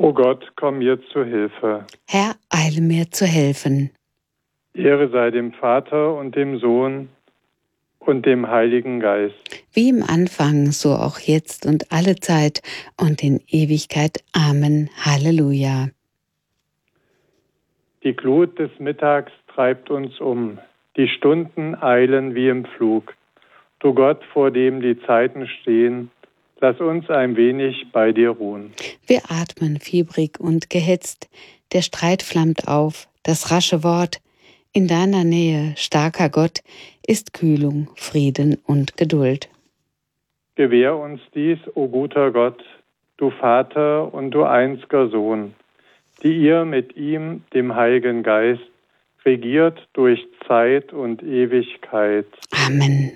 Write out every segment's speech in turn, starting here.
O Gott, komm mir zu Hilfe. Herr, eile mir zu helfen. Ehre sei dem Vater und dem Sohn und dem Heiligen Geist. Wie im Anfang, so auch jetzt und alle Zeit und in Ewigkeit. Amen. Halleluja. Die Glut des Mittags treibt uns um. Die Stunden eilen wie im Flug. Du Gott, vor dem die Zeiten stehen, lass uns ein wenig bei dir ruhen. Wir atmen fiebrig und gehetzt. Der Streit flammt auf, das rasche Wort. In deiner Nähe, starker Gott, ist Kühlung, Frieden und Geduld. Gewähr uns dies, o guter Gott, du Vater und du einziger Sohn, die ihr mit ihm, dem Heiligen Geist, regiert durch Zeit und Ewigkeit. Amen.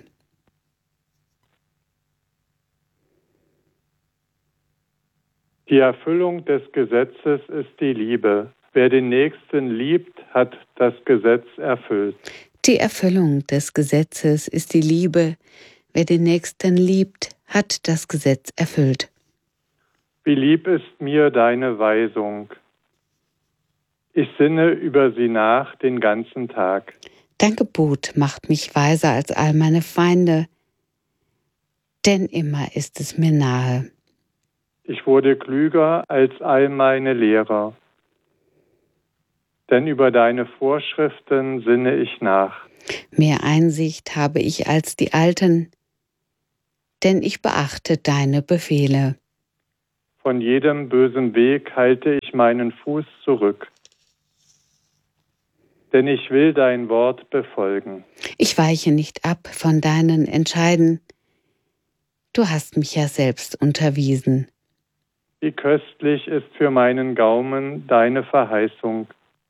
Die Erfüllung des Gesetzes ist die Liebe. Wer den Nächsten liebt, hat das Gesetz erfüllt. Die Erfüllung des Gesetzes ist die Liebe. Wer den Nächsten liebt, hat das Gesetz erfüllt. Wie lieb ist mir deine Weisung. Ich sinne über sie nach den ganzen Tag. Dein Gebot macht mich weiser als all meine Feinde, denn immer ist es mir nahe. Ich wurde klüger als all meine Lehrer, denn über deine Vorschriften sinne ich nach. Mehr Einsicht habe ich als die Alten, denn ich beachte deine Befehle. Von jedem bösen Weg halte ich meinen Fuß zurück, denn ich will dein Wort befolgen. Ich weiche nicht ab von deinen Entscheiden. Du hast mich ja selbst unterwiesen. Wie köstlich ist für meinen Gaumen deine Verheißung,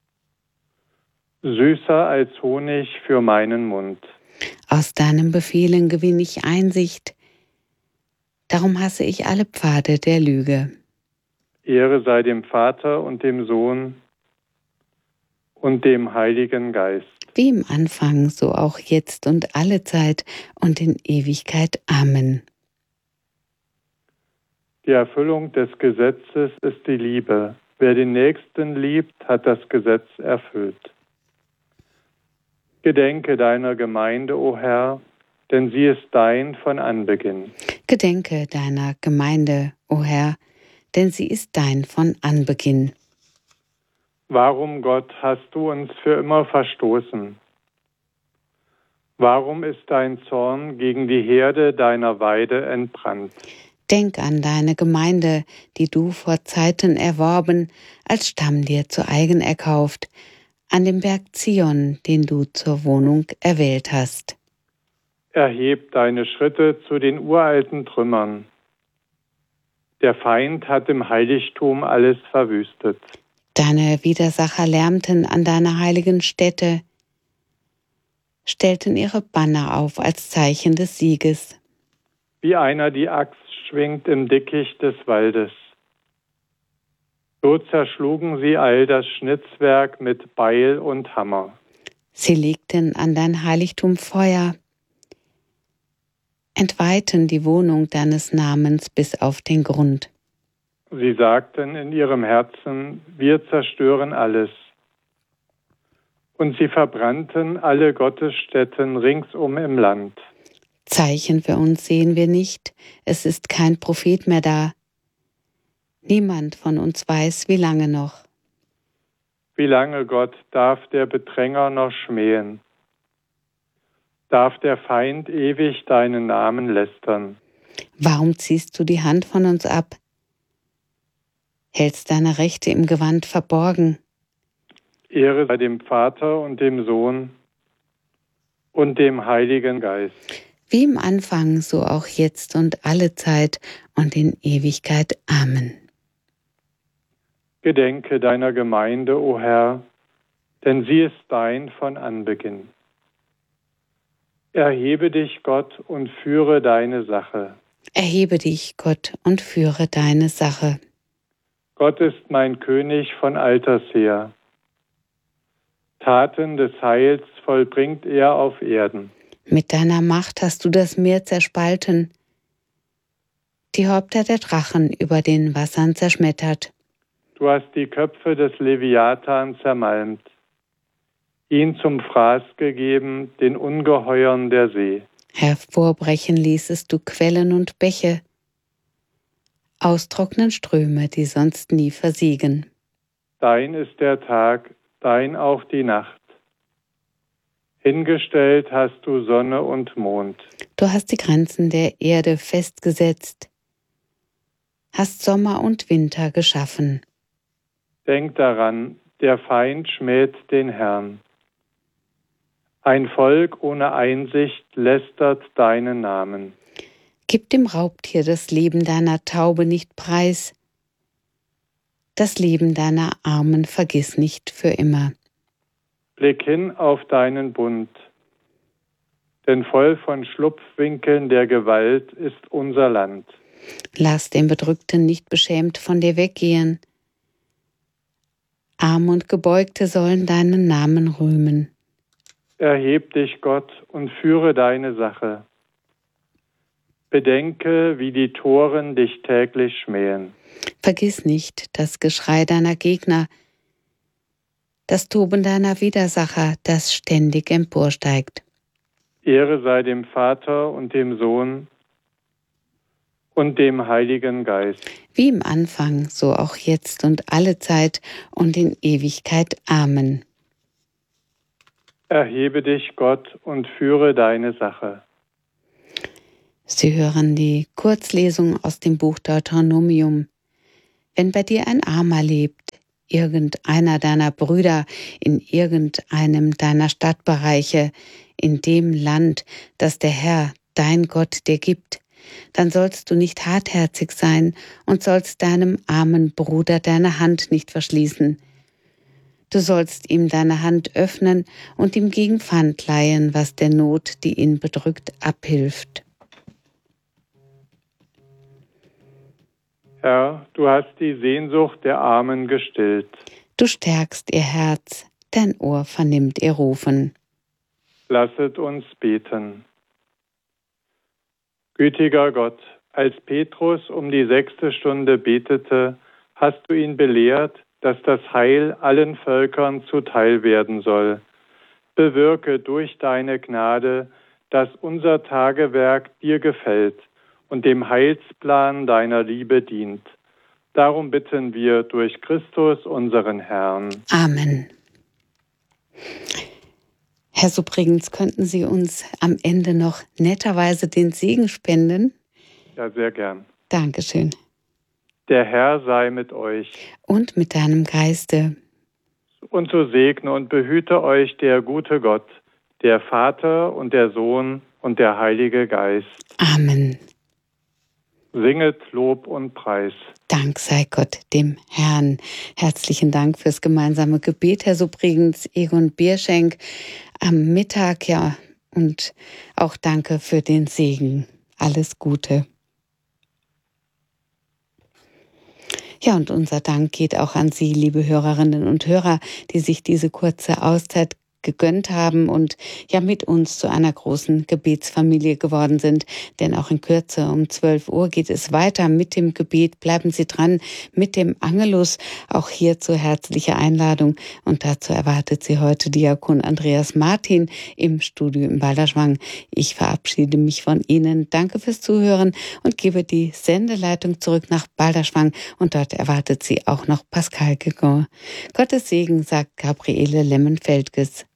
süßer als Honig für meinen Mund. Aus deinen Befehlen gewinne ich Einsicht. Darum hasse ich alle Pfade der Lüge. Ehre sei dem Vater und dem Sohn und dem Heiligen Geist. Wie im Anfang, so auch jetzt und alle Zeit und in Ewigkeit. Amen. Die Erfüllung des Gesetzes ist die Liebe. Wer den Nächsten liebt, hat das Gesetz erfüllt. Gedenke deiner Gemeinde, o Herr, denn sie ist dein von Anbeginn. Gedenke deiner Gemeinde, o Herr, denn sie ist dein von Anbeginn. Warum, Gott, hast du uns für immer verstoßen? Warum ist dein Zorn gegen die Herde deiner Weide entbrannt? Denk an deine Gemeinde, die du vor Zeiten erworben, als Stamm dir zu eigen erkauft, an dem Berg Zion, den du zur Wohnung erwählt hast. Erheb deine Schritte zu den uralten Trümmern. Der Feind hat im Heiligtum alles verwüstet. Deine Widersacher lärmten an deiner heiligen Stätte, stellten ihre Banner auf als Zeichen des Sieges. Wie einer die Axt schwingt im Dickicht des Waldes. So zerschlugen sie all das Schnitzwerk mit Beil und Hammer. Sie legten an dein Heiligtum Feuer, entweihten die Wohnung deines Namens bis auf den Grund. Sie sagten in ihrem Herzen, wir zerstören alles. Und sie verbrannten alle Gottesstätten ringsum im Land. Zeichen für uns sehen wir nicht, es ist kein Prophet mehr da. Niemand von uns weiß, wie lange noch. Wie lange, Gott, darf der Bedränger noch schmähen? Darf der Feind ewig deinen Namen lästern? Warum ziehst du die Hand von uns ab? Hältst deine Rechte im Gewand verborgen? Ehre sei dem Vater und dem Sohn und dem Heiligen Geist. Wie im Anfang, so auch jetzt und alle Zeit und in Ewigkeit. Amen. Gedenke deiner Gemeinde, o Herr, denn sie ist dein von Anbeginn. Erhebe dich, Gott, und führe deine Sache. Erhebe dich, Gott, und führe deine Sache. Gott ist mein König von alters her. Taten des Heils vollbringt er auf Erden. Mit deiner Macht hast du das Meer zerspalten, die Häupter der Drachen über den Wassern zerschmettert. du hast die Köpfe des Leviathan zermalmt, ihn zum Fraß gegeben, den Ungeheuern der See. Hervorbrechen ließest du Quellen und Bäche, austrocknen Ströme, die sonst nie versiegen. Dein ist der Tag, dein auch die Nacht. Hingestellt hast du Sonne und Mond. Du hast die Grenzen der Erde festgesetzt, hast Sommer und Winter geschaffen. Denk daran, der Feind schmäht den Herrn. Ein Volk ohne Einsicht lästert deinen Namen. Gib dem Raubtier das Leben deiner Taube nicht preis. Das Leben deiner Armen vergiss nicht für immer. Blick hin auf deinen Bund, denn voll von Schlupfwinkeln der Gewalt ist unser Land. Lass den Bedrückten nicht beschämt von dir weggehen. Arme und Gebeugte sollen deinen Namen rühmen. Erheb dich, Gott, und führe deine Sache. Bedenke, wie die Toren dich täglich schmähen. Vergiss nicht das Geschrei deiner Gegner, das Toben deiner Widersacher, das ständig emporsteigt. Ehre sei dem Vater und dem Sohn und dem Heiligen Geist. Wie im Anfang, so auch jetzt und alle Zeit und in Ewigkeit. Amen. Erhebe dich, Gott, und führe deine Sache. Sie hören die Kurzlesung aus dem Buch Deuteronomium. Wenn bei dir ein Armer lebt, irgendeiner deiner Brüder in irgendeinem deiner Stadtbereiche, in dem Land, das der Herr, dein Gott, dir gibt, dann sollst du nicht hartherzig sein und sollst deinem armen Bruder deine Hand nicht verschließen. Du sollst ihm deine Hand öffnen und ihm gegen Pfand leihen, was der Not, die ihn bedrückt, abhilft. Herr, du hast die Sehnsucht der Armen gestillt. Du stärkst ihr Herz, dein Ohr vernimmt ihr Rufen. Lasset uns beten. Gütiger Gott, als Petrus um die 6. Stunde betete, hast du ihn belehrt, dass das Heil allen Völkern zuteil werden soll. Bewirke durch deine Gnade, dass unser Tagewerk dir gefällt und dem Heilsplan deiner Liebe dient. Darum bitten wir durch Christus, unseren Herrn. Amen. Herr Subrigens, könnten Sie uns am Ende noch netterweise den Segen spenden? Ja, sehr gern. Dankeschön. Der Herr sei mit euch. Und mit deinem Geiste. Und so segne und behüte euch der gute Gott, der Vater und der Sohn und der Heilige Geist. Amen. Singet Lob und Preis. Dank sei Gott dem Herrn. Herzlichen Dank fürs gemeinsame Gebet, Herr Subrigens, Egon Bierschenk am Mittag, ja, und auch danke für den Segen. Alles Gute. Ja, und unser Dank geht auch an Sie, liebe Hörerinnen und Hörer, die sich diese kurze Auszeit gegönnt haben und ja mit uns zu einer großen Gebetsfamilie geworden sind. Denn auch in Kürze um 12 Uhr geht es weiter mit dem Gebet. Bleiben Sie dran mit dem Angelus. Auch hierzu herzliche Einladung. Und dazu erwartet Sie heute Diakon Andreas Martin im Studio in Balderschwang. Ich verabschiede mich von Ihnen. Danke fürs Zuhören und gebe die Sendeleitung zurück nach Balderschwang. Und dort erwartet Sie auch noch Pascal Guegon. Gottes Segen, sagt Gabriele Lemmenfeldges.